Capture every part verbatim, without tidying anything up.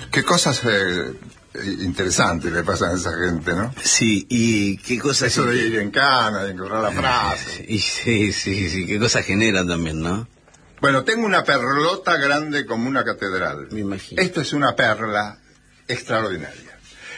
Qué cosas eh, interesantes le pasan a esa gente, ¿no? Sí, y qué cosas... Eso de ir en cana, de encontrar la frase. Y sí, sí, sí, qué cosas generan también, ¿no? Bueno, tengo una perlota grande como una catedral. Me imagino. Esto es una perla extraordinaria.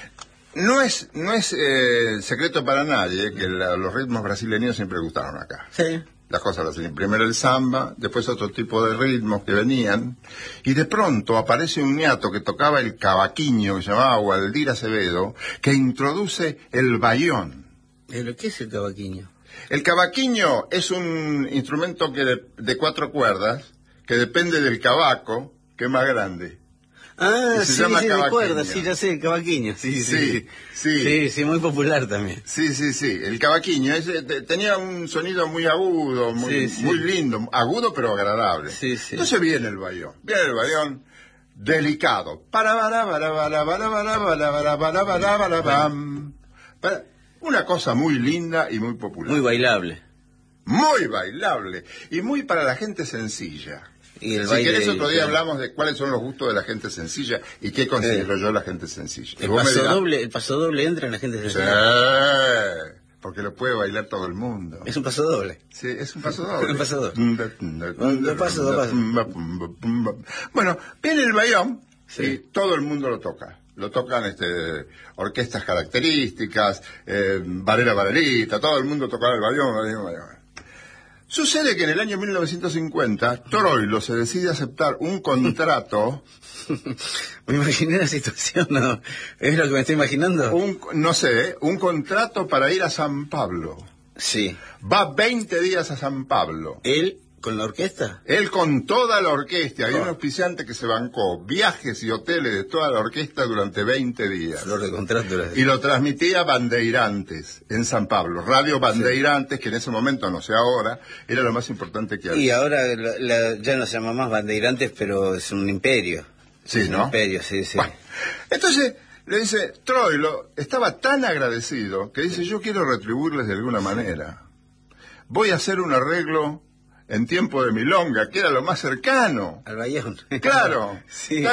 No es no es eh, secreto para nadie que la, los ritmos brasileños siempre gustaron acá. Sí. Las cosas brasileñas. Primero el samba, después otro tipo de ritmos que venían, y de pronto aparece un ñato que tocaba el cavaquinho, que se llamaba Waldir Acevedo, que introduce el bayón. ¿Pero qué es el cavaquinho? El cavaquinho es un instrumento que de, de cuatro cuerdas, que depende del cavaco, que es más grande. Ah, se sí, llama sí, cavaquinho. recuerdo, sí, ya sé, el cavaquinho, sí, sí, Sí, sí. Sí, sí, muy popular también. Sí, sí, sí, el cavaquinho ese, te, tenía un sonido muy agudo, muy, Sí, sí. muy lindo, agudo pero agradable. Sí, sí. Entonces viene el bayón, viene el bayón delicado. Para, para, para, para, para, para, para, para, para, para, para, pam. Para- Una cosa muy linda y muy popular. Muy bailable. Muy bailable y muy para la gente sencilla. Y el Si baile querés otro día de- hablamos de cuáles son los gustos de la gente sencilla y qué considero Eh. yo la gente sencilla. Y El vos me paso dirás, doble, el paso doble entra en la gente sí, sencilla. porque lo puede bailar todo el mundo. Es un paso doble. Sí, es un paso doble. Un paso doble. Dos pasos, dos pasos. Bueno, viene el bayón Sí. y todo el mundo lo toca. Lo tocan este, orquestas características, eh, varera, varerita, todo el mundo tocaba el bayón, bayón, bayón. Sucede que en el año mil novecientos cincuenta, Troilo se decide aceptar un contrato, Me imaginé la situación, ¿no? ¿Es lo que me estoy imaginando? un, no sé, un contrato para ir a San Pablo. Sí. Va veinte días a San Pablo. ¿Él con la orquesta? Él con toda la orquesta, había Oh. un auspiciante que se bancó viajes y hoteles de toda la orquesta durante veinte días. Flor de contrato. Era... Y lo transmitía Bandeirantes en San Pablo. Radio Bandeirantes, que en ese momento, no sé ahora, era lo más importante que había. Y ahora la- la- ya no se llama más Bandeirantes, pero es un imperio. Sí, Es un ¿no? imperio, sí, sí. Bueno, entonces le dice, Troilo estaba tan agradecido que dice, yo quiero retribuirles de alguna manera. Voy a hacer un arreglo en tiempo de milonga, que era lo más cercano. Al Bayón. Claro. Sí.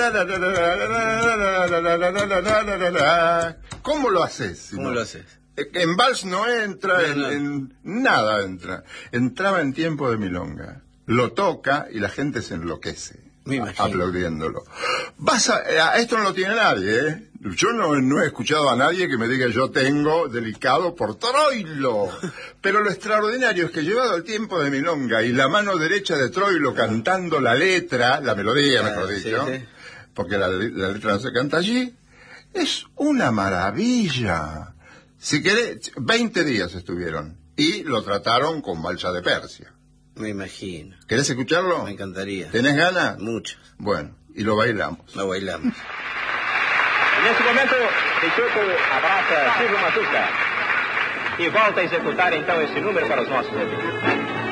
¿Cómo lo haces? si ¿Cómo no? lo haces? En vals no entra, No, en, no. en nada entra. Entraba en tiempo de milonga. Lo toca y la gente se enloquece. Me imagino. Aplaudiéndolo. Vas a, a esto no lo tiene nadie, ¿eh? Yo no, no he escuchado a nadie que me diga yo tengo delicado por Troilo. Pero lo extraordinario es que llevado el tiempo de milonga y la mano derecha de Troilo cantando la letra, la melodía, Ah, mejor sí, dicho, sí. porque la, la letra no se canta allí, es una maravilla. Si querés, veinte días estuvieron y lo trataron con Balsa de Persia. Me imagino. ¿Querés escucharlo? Me encantaría. ¿Tenés ganas? Mucho. Bueno, y lo bailamos. Lo bailamos. Nesse momento, Peixoto abraça Silvio Matuca e volta a executar então esse número para os nossos ouvintes.